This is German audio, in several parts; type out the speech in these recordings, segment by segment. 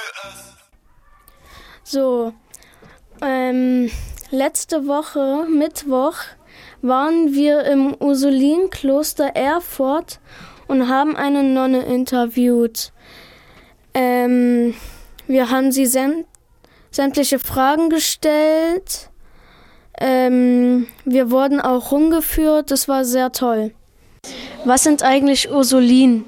So, letzte Woche, Mittwoch, waren wir im Ursulinenkloster Erfurt und haben eine Nonne interviewt. Wir haben sie sämtliche Fragen gestellt. Wir wurden auch rumgeführt. Das war sehr toll. Was sind eigentlich Ursulinen?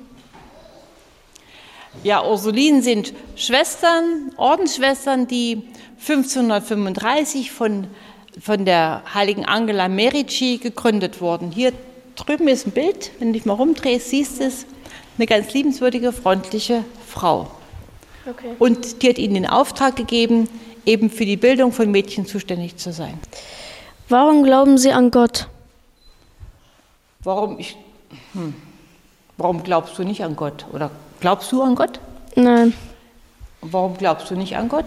Ja, Ursulinen sind Schwestern, Ordensschwestern, die 1535 von der heiligen Angela Merici gegründet wurden. Hier drüben ist ein Bild, wenn du dich mal rumdrehst, siehst du es, eine ganz liebenswürdige, freundliche Frau. Okay. Und die hat ihnen den Auftrag gegeben, eben für die Bildung von Mädchen zuständig zu sein. Warum glauben Sie an Gott? Warum glaubst du nicht an Gott? Oder glaubst du an Gott? Nein. Warum glaubst du nicht an Gott?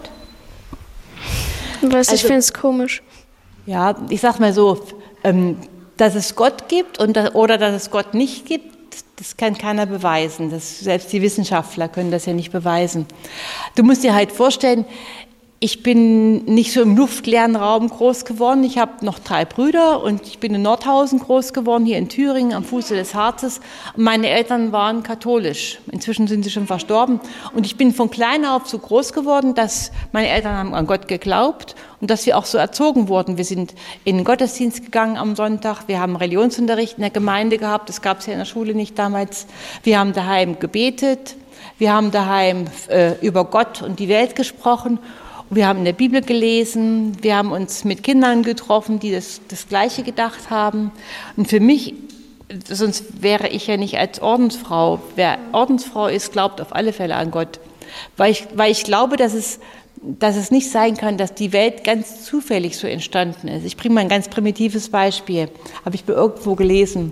Ich finde es komisch. Ja, ich sag mal so, dass es Gott gibt oder dass es Gott nicht gibt, das kann keiner beweisen. Selbst die Wissenschaftler können das ja nicht beweisen. Du musst dir halt vorstellen, ich bin nicht so im luftleeren Raum groß geworden. Ich habe noch 3 Brüder und ich bin in Nordhausen groß geworden, hier in Thüringen am Fuße des Harzes. Und meine Eltern waren katholisch. Inzwischen sind sie schon verstorben. Und ich bin von klein auf so groß geworden, dass meine Eltern haben an Gott geglaubt und dass wir auch so erzogen wurden. Wir sind in den Gottesdienst gegangen am Sonntag. Wir haben Religionsunterricht in der Gemeinde gehabt. Das gab es ja in der Schule nicht damals. Wir haben daheim gebetet. Wir haben daheim über Gott und die Welt gesprochen. Wir haben in der Bibel gelesen, wir haben uns mit Kindern getroffen, die das Gleiche gedacht haben. Und für mich, sonst wäre ich ja nicht als Ordensfrau. Wer Ordensfrau ist, glaubt auf alle Fälle an Gott. Weil ich glaube, dass es nicht sein kann, dass die Welt ganz zufällig so entstanden ist. Ich bringe mal ein ganz primitives Beispiel, habe ich irgendwo gelesen.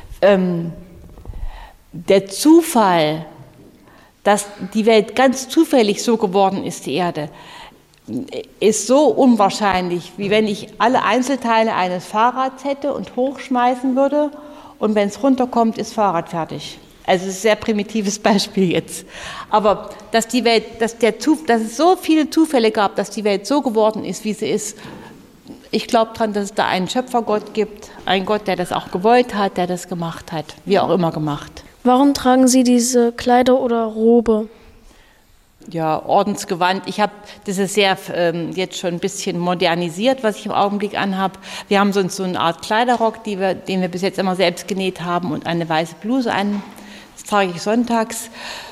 Der Zufall, dass die Welt ganz zufällig so geworden ist, die Erde, ist so unwahrscheinlich, wie wenn ich alle Einzelteile eines Fahrrads hätte und hochschmeißen würde und wenn es runterkommt, ist Fahrrad fertig. Also es ist ein sehr primitives Beispiel jetzt. Aber dass es so viele Zufälle gab, dass die Welt so geworden ist, wie sie ist, ich glaube daran, dass es da einen Schöpfergott gibt, einen Gott, der das auch gewollt hat, der das gemacht hat, wie auch immer gemacht. Warum tragen Sie diese Kleider oder Robe? Ja, Ordensgewand. Das ist sehr jetzt schon ein bisschen modernisiert, was ich im Augenblick anhabe. Wir haben so eine Art Kleiderrock, den wir bis jetzt immer selbst genäht haben und eine weiße Bluse an. Das trage ich sonntags.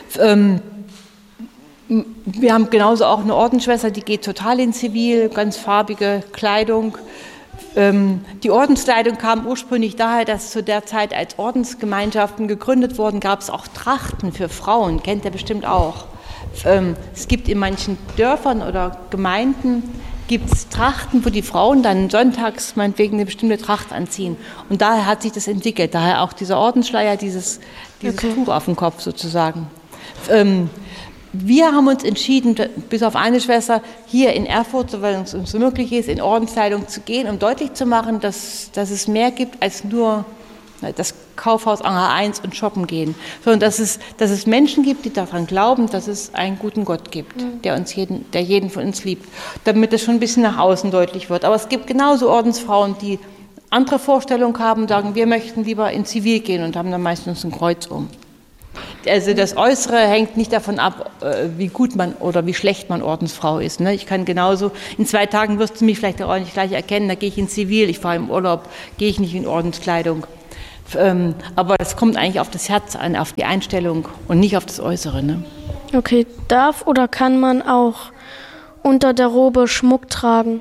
Wir haben genauso auch eine Ordensschwester, die geht total in Zivil, ganz farbige Kleidung. Die Ordenskleidung kam ursprünglich daher, dass zu der Zeit, als Ordensgemeinschaften gegründet wurden, gab es auch Trachten für Frauen, kennt ihr bestimmt auch. Es gibt in manchen Dörfern oder Gemeinden gibt's Trachten, wo die Frauen dann sonntags meinetwegen eine bestimmte Tracht anziehen. Und daher hat sich das entwickelt, daher auch dieser Ordensschleier, dieses Tuch auf dem Kopf sozusagen. Wir haben uns entschieden, bis auf eine Schwester, hier in Erfurt, soweit es uns so möglich ist, in Ordenskleidung zu gehen, um deutlich zu machen, dass es mehr gibt als nur das Kaufhaus Anger 1 und shoppen gehen, sondern dass es Menschen gibt, die daran glauben, dass es einen guten Gott gibt, der jeden von uns liebt, damit es schon ein bisschen nach außen deutlich wird. Aber es gibt genauso Ordensfrauen, die andere Vorstellungen haben und sagen, wir möchten lieber in Zivil gehen und haben dann meistens ein Kreuz um. Also das Äußere hängt nicht davon ab, wie gut man oder wie schlecht man Ordensfrau ist. Ich kann genauso, in 2 Tagen wirst du mich vielleicht auch nicht gleich erkennen, da gehe ich in Zivil, ich fahre im Urlaub, gehe ich nicht in Ordenskleidung. Aber es kommt eigentlich auf das Herz an, auf die Einstellung und nicht auf das Äußere. Ne? Okay, darf oder kann man auch unter der Robe Schmuck tragen?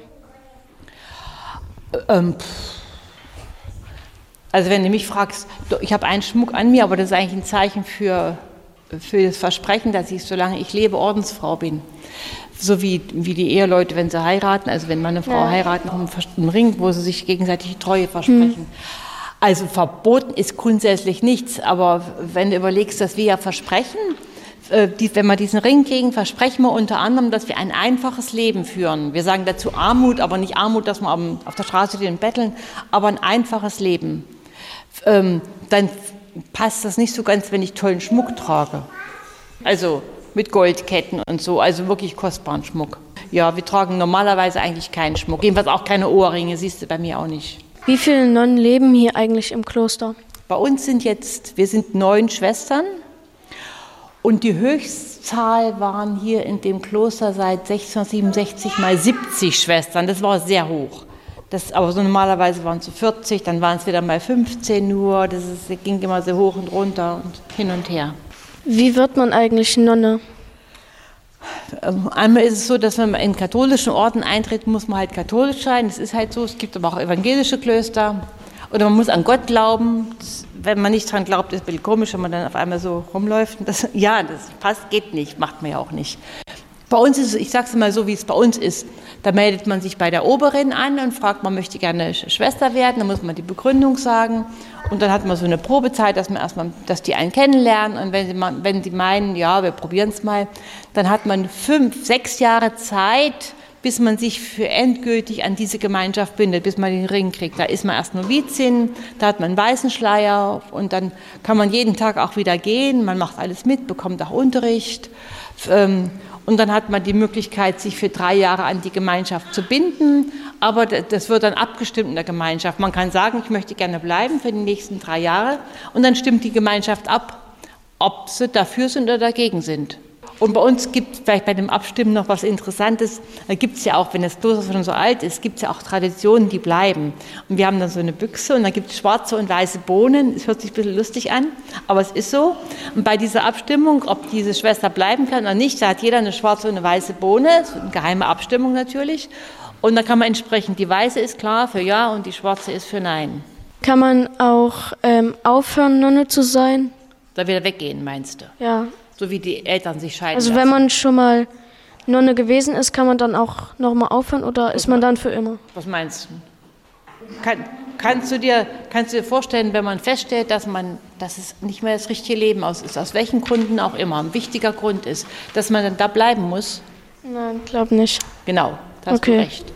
Also wenn du mich fragst, ich habe einen Schmuck an mir, aber das ist eigentlich ein Zeichen für das Versprechen, dass ich, solange ich lebe, Ordensfrau bin. So wie die Eheleute, wenn sie heiraten, also wenn Mann und Frau heiraten, haben einen Ring, wo sie sich gegenseitig die Treue versprechen. Also verboten ist grundsätzlich nichts, aber wenn du überlegst, dass wir ja versprechen, wenn wir diesen Ring kriegen, versprechen wir unter anderem, dass wir ein einfaches Leben führen. Wir sagen dazu Armut, aber nicht Armut, dass wir auf der Straße stehen und betteln, aber ein einfaches Leben. Dann passt das nicht so ganz, wenn ich tollen Schmuck trage. Also mit Goldketten und so, also wirklich kostbaren Schmuck. Ja, wir tragen normalerweise eigentlich keinen Schmuck, jedenfalls auch keine Ohrringe, siehst du bei mir auch nicht. Wie viele Nonnen leben hier eigentlich im Kloster? Bei uns wir sind 9 Schwestern und die Höchstzahl waren hier in dem Kloster seit 1667 mal 70 Schwestern, das war sehr hoch. Aber so normalerweise waren es so 40, dann waren es wieder mal 15 nur, das ging immer so hoch und runter und hin und her. Wie wird man eigentlich Nonne? Einmal ist es so, dass wenn man in katholischen Orden eintritt, muss man halt katholisch sein. Das ist halt so. Es gibt aber auch evangelische Klöster. Oder man muss an Gott glauben. Wenn man nicht dran glaubt, ist es ein bisschen komisch, wenn man dann auf einmal so rumläuft. Das passt, geht nicht, macht man ja auch nicht. Bei uns ist es, ich sage es mal so, wie es bei uns ist. Da meldet man sich bei der Oberin an und fragt, man möchte gerne Schwester werden. Dann muss man die Begründung sagen. Und dann hat man so eine Probezeit, dass die einen kennenlernen. Und wenn sie meinen, ja, wir probieren es mal, dann hat man 5, 6 Jahre Zeit, bis man sich für endgültig an diese Gemeinschaft bindet, bis man den Ring kriegt. Da ist man erst Novizin, da hat man einen weißen Schleier und dann kann man jeden Tag auch wieder gehen. Man macht alles mit, bekommt auch Unterricht. Und dann hat man die Möglichkeit, sich für 3 Jahre an die Gemeinschaft zu binden. Aber das wird dann abgestimmt in der Gemeinschaft. Man kann sagen, ich möchte gerne bleiben für die nächsten 3 Jahre. Und dann stimmt die Gemeinschaft ab, ob sie dafür sind oder dagegen sind. Und bei uns gibt es vielleicht bei dem Abstimmen noch was Interessantes. Da gibt es ja auch, wenn das Kloster schon so alt ist, gibt es ja auch Traditionen, die bleiben. Und wir haben dann so eine Büchse und da gibt es schwarze und weiße Bohnen. Es hört sich ein bisschen lustig an, aber es ist so. Und bei dieser Abstimmung, ob diese Schwester bleiben kann oder nicht, da hat jeder eine schwarze und eine weiße Bohne. Das ist eine geheime Abstimmung natürlich. Und dann kann man entsprechend, die weiße ist klar für Ja und die schwarze ist für Nein. Kann man auch aufhören, Nonne zu sein? Da wieder weggehen, meinst du? Ja. So wie die Eltern sich scheiden Also lassen. wenn man schon mal Nonne gewesen ist, kann man dann auch nochmal aufhören oder ist man dann für immer? Was meinst du? Kannst du dir vorstellen, wenn man feststellt, dass es nicht mehr das richtige Leben ist, aus welchen Gründen auch immer, ein wichtiger Grund ist, dass man dann da bleiben muss? Nein, glaube nicht. Genau, da hast du recht.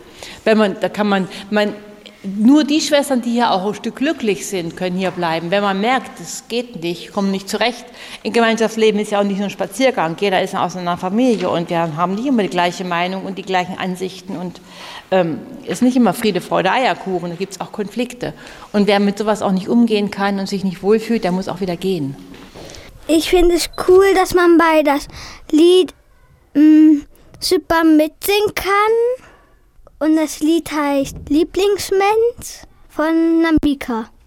Nur die Schwestern, die hier auch ein Stück glücklich sind, können hier bleiben. Wenn man merkt, es geht nicht, kommen nicht zurecht. Im Gemeinschaftsleben ist ja auch nicht nur ein Spaziergang. Jeder ist aus einer Familie und wir haben nicht immer die gleiche Meinung und die gleichen Ansichten. Und ist nicht immer Friede, Freude, Eierkuchen. Da gibt es auch Konflikte. Und wer mit sowas auch nicht umgehen kann und sich nicht wohlfühlt, der muss auch wieder gehen. Ich finde es cool, dass man bei das Lied super mitsingen kann. Und das Lied heißt Lieblingsmensch von Nambika.